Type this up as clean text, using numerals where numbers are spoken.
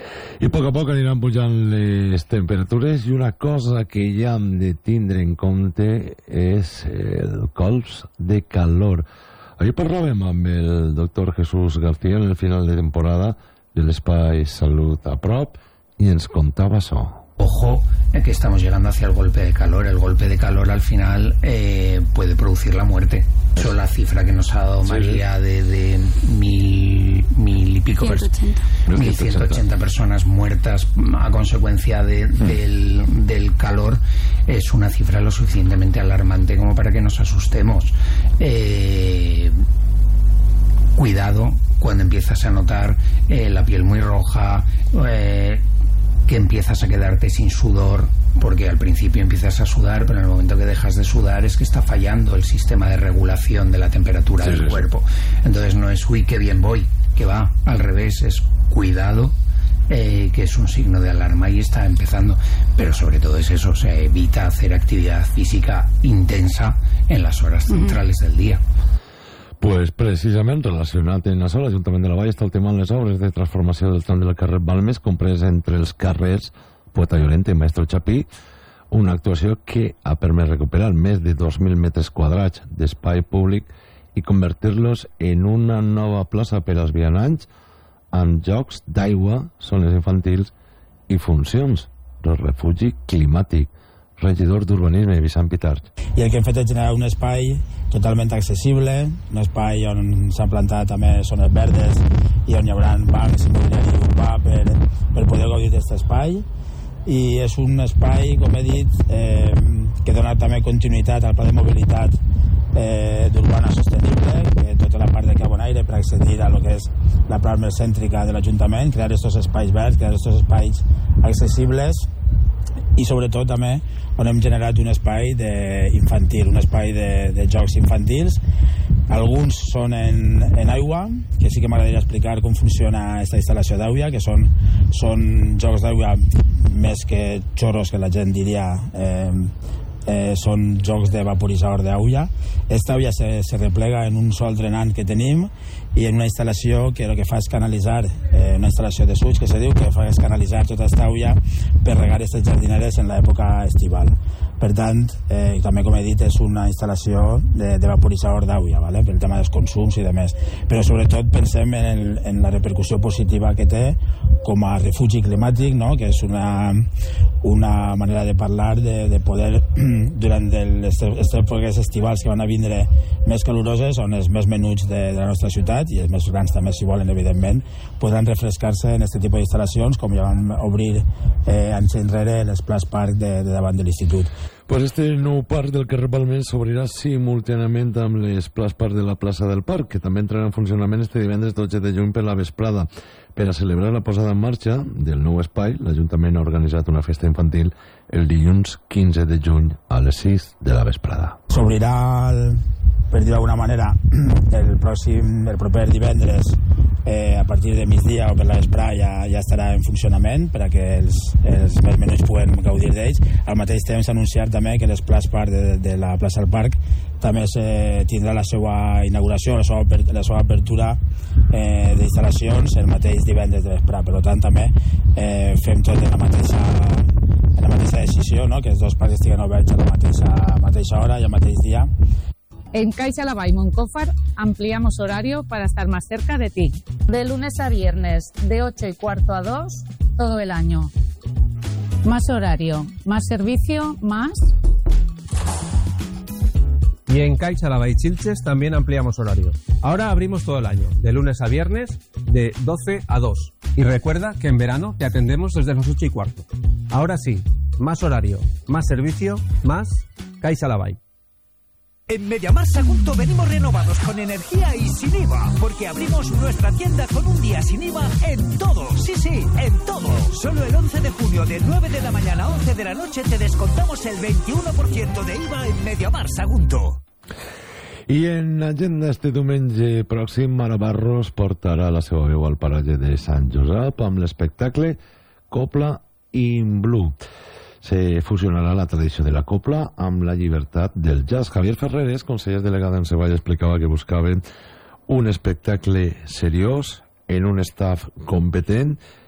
I a poc aniran pujant les temperatures, i una cosa que ja hem de tindre en compte és el colps de calor. Ahir parlàvem amb el doctor Jesús García en el final de temporada de l'Espai Salut a prop i ens contava això. Ojo, que estamos llegando hacia el golpe de calor. El golpe de calor al final puede producir la muerte. Eso, la cifra que nos ha dado María de mil y pico, 1.180 personas muertas a consecuencia del calor, es una cifra lo suficientemente alarmante como para que nos asustemos. Cuidado cuando empiezas a notar la piel muy roja, que empiezas a quedarte sin sudor, porque al principio empiezas a sudar, pero en el momento que dejas de sudar es que está fallando el sistema de regulación de la temperatura del cuerpo. Entonces no es uy, qué bien voy, que va, al revés, es cuidado, que es un signo de alarma y está empezando. Pero sobre todo es eso, se evita hacer actividad física intensa en las horas centrales del día. Pues precisament relacionat amb això, l'Ajuntament de la Vall està ultimant les obres de transformació del tram del carrer Balmes, comprès entre els carrers Poeta Llorente i Maestro Chapí, una actuació que ha permès recuperar més de 2.000 metres quadrats d'espai públic i convertir-los en una nova plaça per als vianants amb jocs d'aigua, zones infantils i funcions del refugi climàtic. Regidor d'Urbanisme, Vicent Pitarch. I el que hem fet és generar un espai totalment accessible, un espai on s'han plantat també zones verdes i on hi haurà bancs, immobiliari urbà per poder gaudir d'aquest espai. I és un espai, com he dit, que dona també continuïtat al pla de mobilitat d'urbana sostenible, que tota la part de Carbonaire per accedir a lo que és la part més cèntrica de l'Ajuntament, crear aquests espais verds, crear aquests espais accessibles, i sobretot també on hem generat un espai infantil, un espai de jocs infantils. Alguns són en aigua, que sí que m'agradaria explicar com funciona aquesta instal·lació d'aigua, que són jocs d'aigua més que xorros, que la gent diria, són jocs de vaporitzador d'aigua. Esta aigua se replega en un sol drenant que tenim i en una instal·lació que el que fa és canalitzar, una instal·lació de suig que se diu, que fa és canalitzar tota aquesta aigua per regar aquestes jardineres en l'època estival. Per tant, també com he dit, és una instal·lació de vaporitzador d'aigua, ¿vale? Per el tema dels consums i demés. Però sobretot pensem en la repercussió positiva que té com a refugi climàtic, no? Que és una manera de parlar de poder, durant les èpoques estivals que van a vindre més caloroses, on els més menuts de la nostra ciutat, i els més grans també, si volen, evidentment, podran refrescar-se en aquest tipus d'instal·lacions, com ja vam obrir anys enrere l'Esplash Park de davant de l'Institut. Pues este nou parc del carrer Balmes s'obrirà simultàniament amb l'Esplash Park de la plaça del Parc, que també entrarà en funcionament este divendres 12 de juny per la vesprada. Per a celebrar la posada en marxa del nou espai, l'Ajuntament ha organitzat una festa infantil el dilluns 15 de juny a les 6 de la vesprada. S'obrirà, per dir d'alguna manera, el proper divendres a partir de migdia o per la vesprada ja estarà en funcionament per a que els més menuts puguen gaudir d'ells. Al mateix temps anunciar també que l'Splash Park de la plaça del Parc també tindrà la seva inauguració, la seva apertura d'instal·lacions el mateix divendres de vesprada. Per tant també fem tot en la mateixa decisió, no? Que els dos parcs estiguen oberts a la mateixa hora i al mateix dia. En Caixa Laval Moncófar ampliamos horario para estar más cerca de ti. De lunes a viernes, de 8:15 a 2, todo el año. Más horario, más servicio, más... Y en Caixa Laval Chilches también ampliamos horario. Ahora abrimos todo el año, de lunes a viernes, de 12 a 2. Y recuerda que en verano te atendemos desde las 8:15. Ahora sí, más horario, más servicio, más Caixa Laval. En MediaMarkt Sagunto venimos renovados con energía y sin IVA, porque abrimos nuestra tienda con un día sin IVA en todo. Sí, en todo. Solo el 11 de junio de 9 de la mañana a 11 de la noche te descontamos el 21% de IVA en MediaMarkt Sagunto. I en agenda este diumenge pròxim, Mara Barros portarà la seva veu al paratge de Sant Josep amb l'espectacle Copla in Blue. Se fusionarà la tradició de la copla amb la llibertat del jazz. Javier Ferreres, conseller delegat en Sevall, explicava que buscaven un espectacle seriós en un staff competent